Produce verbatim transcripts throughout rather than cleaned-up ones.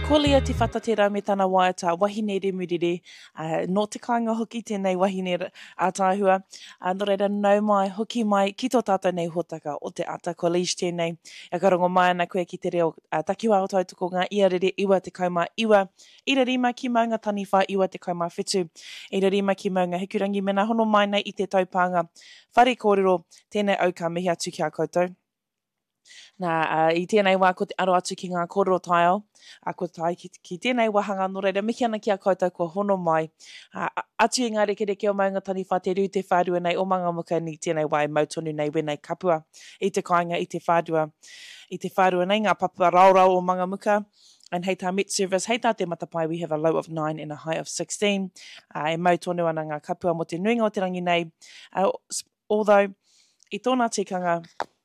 Ko lea te whatatera me tana waiata wahine re murire, uh, no te kāinga hoki tēnei wahine a tāhua. Uh, no reira nau mai, hoki mai, ki tō tātou nei hotaka o te ata college tēnei. E karongo mai ana koe ki te reo uh, takiwa o tautoko ngā iarere iwa te kaumā iwa. Ira rima ki maunga tani wha iwa te kaumā whetu. Ira rima ki maunga hikurangi mena hono mai nei i te taupanga. Whare kōrero, tēnei au ka mihi atu ki a koutou. Nā, uh, i tēnei wā ko te aro atu ki ngā kōrero tai ao, a ko tai ki, ki tēnei wahanga no reira mihi ana ki a koutou ko hono mai. Uh, atu i ngā rekereke o maunga tani wha te ru te whārua nei o manga muka ni tēnei wā e mautonu nei wenei kapua. I te kāinga, i te whārua, i te whārua nei ngā papua raurau o manga muka. And hei tā Met Service, hei tā te matapai, we have a low of nine and a high of sixteen. Uh, e mautonu ana ngā kapua mo te nuinga o te rangi nei. Uh, although, i tōna tikanga,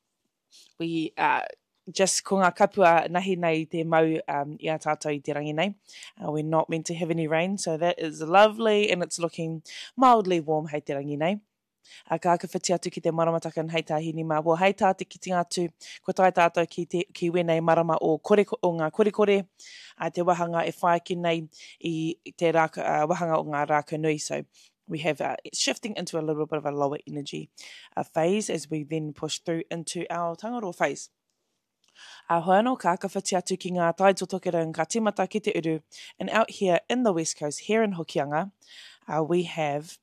we uh, just ko ngā kapua nahi nei te mau um, i a tātou i te rangi nei. Uh, we're not meant to have any rain, so that is lovely and it's looking mildly warm hei te rangi nei. A ka aka whiti atu ki te maramataka hei tā hini mā. Well, hei tā te kiti atu ko tai tātou ki, te, ki wenei marama o, kore, o ngā korekore. Uh, te wahanga e whae ki nei i te raka, uh, wahanga o ngā rāka nui. So we have uh, shifting into a little bit of a lower energy uh, phase as we then push through into our tangaro phase. A hoa anō ka aka whiti atu ki ngā taitotokera ngā timata ki te uru. And out here in the West Coast, here in Hokianga, uh, we have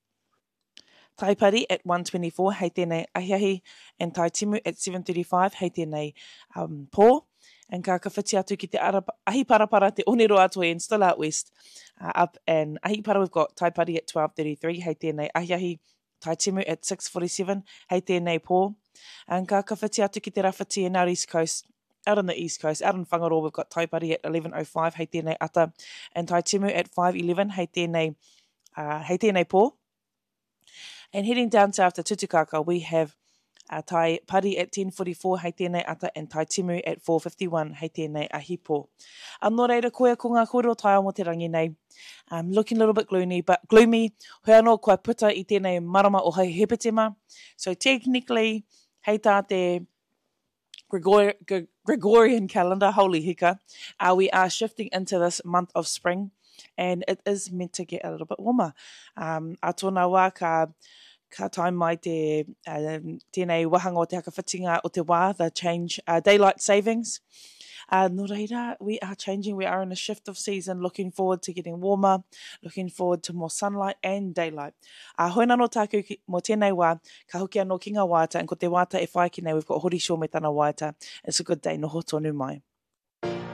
Taipari at one twenty-four, hei tēnei ahiahi, and Taitimu at seven thirty-five, hei tēnei um, pō. And ka kawhiti atu ki te arapa, ahi parapara te onero atoe and still out west. Uh, up and ahi para we've got Taipari at twelve thirty-three, hei tēnei ahiahi, Taitimu at six forty-seven, hei tēnei pō. And ka kawhiti atu ki te rawhiti in our East Coast, out on the East Coast, out in Whangaroa, we've got Taipari at eleven oh five, hei tēnei ata, and Taitimu at five eleven, hei tēnei, uh, hei tēnei pō. And heading down south to Tutukaka, we have uh, Taipari at ten forty-four, hei tēnei ata, and Taitimu at four fifty-one, hei tēnei ahipo. Anō reira koea ko ngā kōrero tai o mo te rangi nei. Um, looking a little bit gloomy, but gloomy. Hoi anō kua puta i tēnei marama o hei hepetema. So technically, hei tā te Gregor Gregorian calendar, holy hika, uh, we are shifting into this month of spring. And it is meant to get a little bit warmer. Um, a tōna wā ka, ka time mai te, uh, tēnei wahanga o te hakawhitinga o te wā, the change, uh, daylight savings. Uh, no reira, we are changing. We are in a shift of season, looking forward to getting warmer, looking forward to more sunlight and daylight. Uh, hoi nano tāku ki, mo tēnei wā, ka hoki anō ki ngā wāta, and ko te wāta e whae ki nei, we've got Hori Shō me tana wāta. It's a good day, noho tonu mai.